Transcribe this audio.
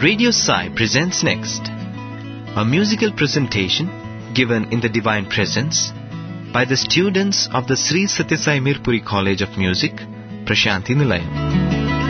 Radio Sai presents next a musical presentation given in the Divine Presence by the students of the Sri Satyasai Mirpuri College of Music, Prashanthi Nilayam.